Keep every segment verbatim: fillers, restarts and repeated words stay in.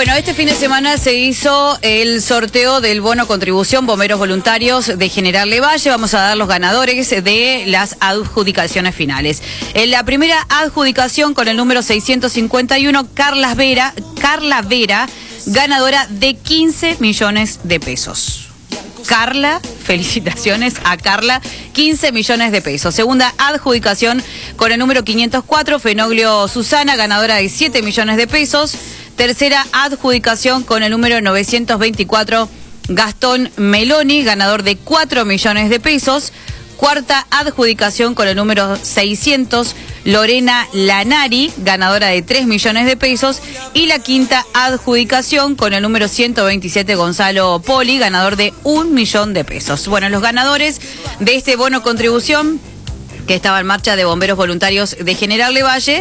Bueno, este fin de semana se hizo el sorteo del bono contribución Bomberos Voluntarios de General Lavalle. Vamos a dar los ganadores de las adjudicaciones finales. En la primera adjudicación con el número seiscientos cincuenta y uno, Carla Vera, Carla Vera, ganadora de quince millones de pesos. Carla, felicitaciones a Carla, quince millones de pesos. Segunda adjudicación con el número quinientos cuatro, Fenoglio Susana, ganadora de siete millones de pesos. Tercera adjudicación con el número novecientos veinticuatro, Gastón Meloni, ganador de cuatro millones de pesos. Cuarta adjudicación con el número seiscientos, Lorena Lanari, ganadora de tres millones de pesos. Y la quinta adjudicación con el número ciento veintisiete, Gonzalo Poli, ganador de un millón de pesos. Bueno, los ganadores de este bono contribución que estaba en marcha de Bomberos Voluntarios de General Lavalle,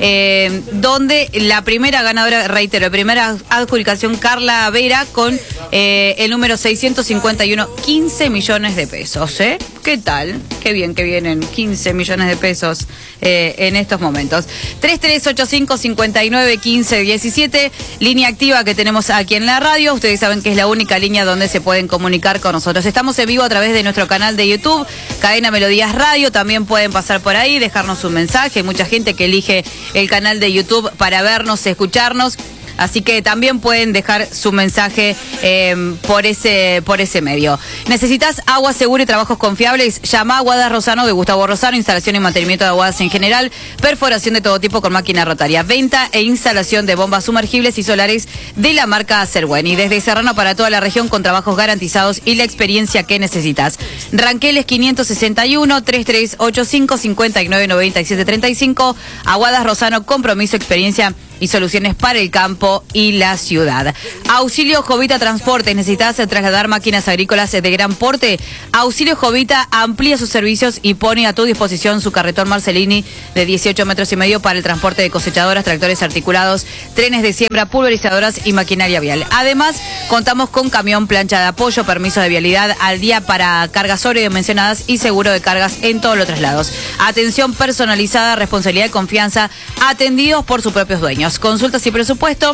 eh, donde la primera ganadora, reitero, la primera adjudicación, Carla Vera, con eh, el número seiscientos cincuenta y uno, quince millones de pesos, ¿eh? ¿Qué tal? Qué bien que vienen quince millones de pesos eh, en estos momentos. tres tres ocho cinco, cinco nueve, uno cinco uno siete, línea activa que tenemos aquí en la radio. Ustedes saben que es la única línea donde se pueden comunicar con nosotros. Estamos en vivo a través de nuestro canal de YouTube, Cadena Melodías Radio. También pueden pasar por ahí, dejarnos un mensaje. Hay mucha gente que elige el canal de YouTube para vernos, escucharnos. Así que también pueden dejar su mensaje eh, por ese por ese medio. ¿Necesitas agua segura y trabajos confiables? Llama a Aguadas Rosano de Gustavo Rosano, instalación y mantenimiento de aguadas en general, perforación de todo tipo con máquina rotaria, venta e instalación de bombas sumergibles y solares de la marca Serweni. Desde Serrano para toda la región con trabajos garantizados y la experiencia que necesitas. Ranqueles quinientos sesenta y uno, tres tres ocho cinco, cinco nueve, nueve siete tres cinco. Aguadas Rosano, compromiso, experiencia y soluciones para el campo y la ciudad. Auxilio Jovita Transportes. ¿Necesitas trasladar máquinas agrícolas de gran porte? Auxilio Jovita amplía sus servicios y pone a tu disposición su carretón Marcelini de dieciocho metros y medio para el transporte de cosechadoras, tractores articulados, trenes de siembra, pulverizadoras y maquinaria vial. Además, contamos con camión, plancha de apoyo, permiso de vialidad al día para cargas sobredimensionadas y seguro de cargas en todos los traslados. Atención personalizada, responsabilidad y confianza, atendidos por sus propios dueños. Consultas y presupuesto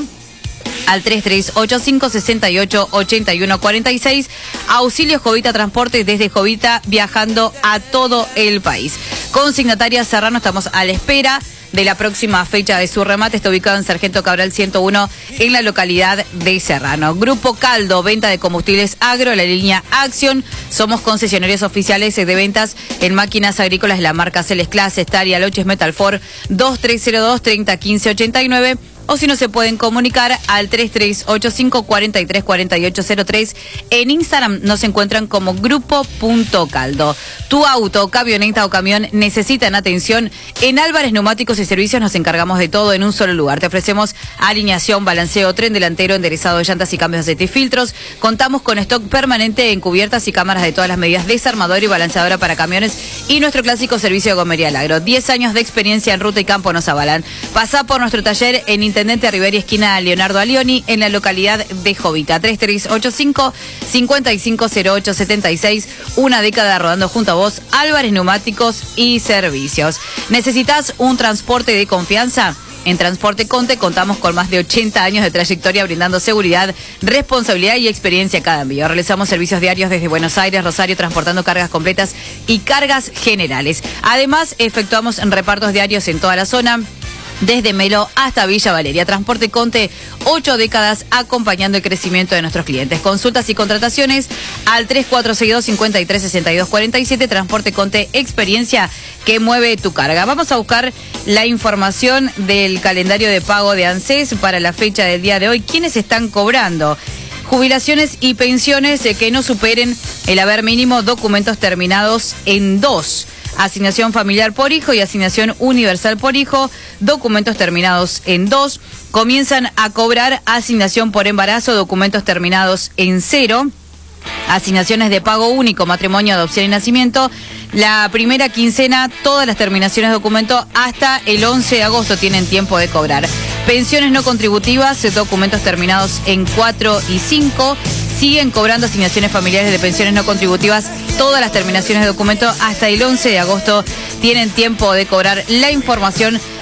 al tres tres ocho cinco, seis ocho, ocho uno cuatro seis. Auxilio Jovita Transporte desde Jovita, viajando a todo el país. Consignataria Serrano, estamos a la espera de la próxima fecha de su remate. Está ubicado en Sargento Cabral ciento uno en la localidad de Serrano. Grupo Caldo, venta de combustibles agro, la línea Acción. Somos concesionarios oficiales de ventas en máquinas agrícolas de la marca Celes Class, Staria, Loches, Metalfor, dos tres cero dos, treinta, quince, ochenta y nueve. O si no, se pueden comunicar al tres tres ocho cinco, cuatro tres, cuatro ocho cero tres. En Instagram nos encuentran como grupo.caldo. Tu auto, camioneta o camión necesitan atención. En Álvarez Neumáticos y Servicios nos encargamos de todo en un solo lugar. Te ofrecemos alineación, balanceo, tren delantero, enderezado de llantas y cambios de aceite y filtros. Contamos con stock permanente en cubiertas y cámaras de todas las medidas, desarmador y balanceadora para camiones y nuestro clásico servicio de gomería al agro. diez años de experiencia en ruta y campo nos avalan. Pasá por nuestro taller en Intendente Rivera, esquina Leonardo Alioni, en la localidad de Jovita. tres tres ocho cinco, cinco cinco cero ocho siete seis. Una década rodando junto a vos. Álvarez Neumáticos y Servicios. ¿Necesitas un transporte de confianza? En Transporte Conte contamos con más de ochenta años de trayectoria brindando seguridad, responsabilidad y experiencia a cada envío. Realizamos servicios diarios desde Buenos Aires, Rosario, transportando cargas completas y cargas generales. Además, efectuamos repartos diarios en toda la zona, desde Melo hasta Villa Valeria. Transporte Conte, ocho décadas acompañando el crecimiento de nuestros clientes. Consultas y contrataciones al tres cuatro seis dos, cinco tres, seis dos cuatro siete. Transporte Conte, experiencia que mueve tu carga. Vamos a buscar la información del calendario de pago de ANSES para la fecha del día de hoy. ¿Quiénes están cobrando? Jubilaciones y pensiones que no superen el haber mínimo, documentos terminados en dos. Asignación familiar por hijo y asignación universal por hijo, documentos terminados en dos. Comienzan a cobrar asignación por embarazo, documentos terminados en cero. Asignaciones de pago único, matrimonio, adopción y nacimiento. La primera quincena, todas las terminaciones de documento hasta el once de agosto tienen tiempo de cobrar. Pensiones no contributivas, documentos terminados en cuatro y cinco. Siguen cobrando asignaciones familiares de pensiones no contributivas. Todas las terminaciones de documento hasta el once de agosto tienen tiempo de cobrar. La información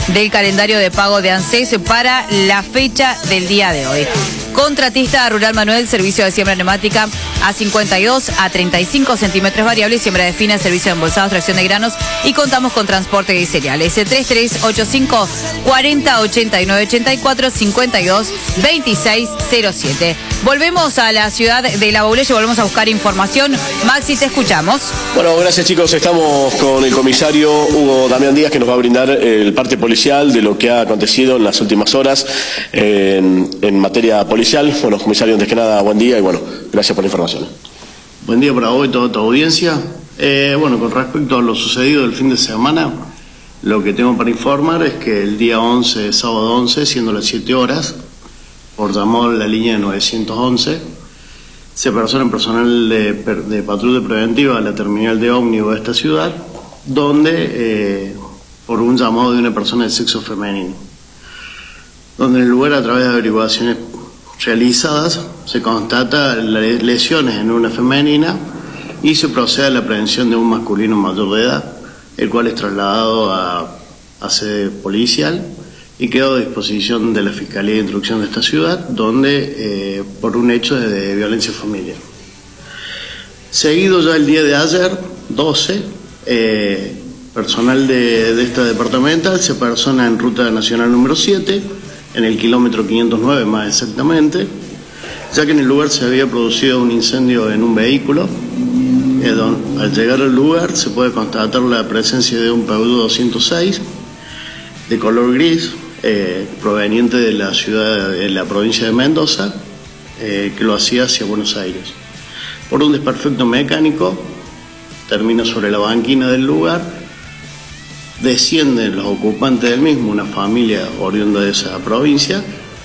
del calendario de pago de ANSES para la fecha del día de hoy. Contratista Rural Manuel, servicio de siembra neumática a cincuenta y dos a treinta y cinco centímetros variables, siembra de fina, servicio de embolsados, tracción de granos y contamos con transporte de cereales. tres tres ocho cinco cuarenta ochenta y nueve ochenta y cuatro cincuenta y dos veintiséis cero siete. Volvemos a la ciudad de La Bauleye, volvemos a buscar información. Maxi, te escuchamos. Bueno, gracias chicos. Estamos con el comisario Hugo Damián Díaz, que nos va a brindar el parte policial de lo que ha acontecido en las últimas horas en, en materia policial. Bueno, comisario, antes que nada, buen día y bueno, gracias por la información. Buen día para vos y toda tu audiencia. Eh, bueno, con respecto a lo sucedido el fin de semana, lo que tengo para informar es que el día once, sábado once, siendo las siete horas, por llamado a la línea novecientos once, se persona en personal de, de patrulla preventiva a la terminal de ómnibus de esta ciudad, donde, eh, por un llamado de una persona de sexo femenino, donde en el lugar, a través de averiguaciones realizadas, se constata lesiones en una femenina y se procede a la aprehensión de un masculino mayor de edad, el cual es trasladado a, a sede policial y quedó a disposición de la Fiscalía de Instrucción de esta ciudad, donde eh, por un hecho de, de violencia familiar. Seguido ya el día de ayer, doce, eh, personal de, de esta departamental se persona en ruta nacional número siete, en el kilómetro quinientos nueve más exactamente, ya que en el lugar se había producido un incendio en un vehículo. Eh, don, al llegar al lugar se puede constatar la presencia de un Peugeot doscientos seis de color gris, eh, proveniente de la ciudad, de la provincia de Mendoza, eh, que lo hacía hacia Buenos Aires. Por un desperfecto mecánico, termina sobre la banquina del lugar. Descienden los ocupantes del mismo, una familia oriunda de esa provincia,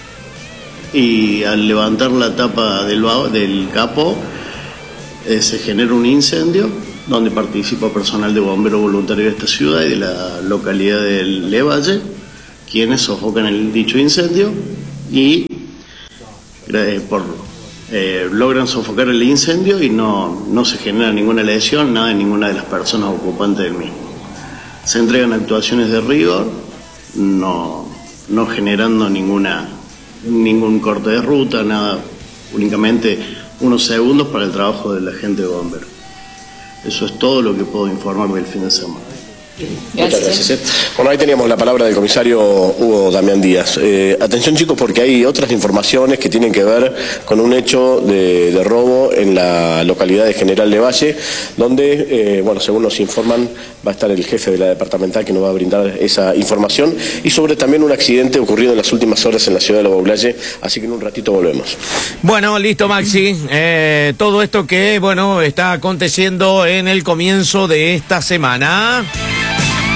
y al levantar la tapa del, del capó eh, se genera un incendio donde participa personal de bomberos voluntarios de esta ciudad y de la localidad de Levalle, quienes sofocan el dicho incendio y eh, por, eh, logran sofocar el incendio y no, no se genera ninguna lesión, nada de ninguna de las personas ocupantes del mismo. Se entregan actuaciones de rigor, no, no generando ninguna, ningún corte de ruta, nada, únicamente unos segundos para el trabajo del agente de bomberos. Eso es todo lo que puedo informar del fin de semana. Muchas gracias. ¿eh? Bueno, ahí teníamos la palabra del comisario Hugo Damián Díaz. Eh, atención chicos, porque hay otras informaciones que tienen que ver con un hecho de, de robo en la localidad de General Levalle, donde, eh, bueno, según nos informan, va a estar el jefe de la departamental que nos va a brindar esa información, y sobre también un accidente ocurrido en las últimas horas en la ciudad de La Bauleye, así que en un ratito volvemos. Bueno, listo Maxi, eh, todo esto que, bueno, está aconteciendo en el comienzo de esta semana.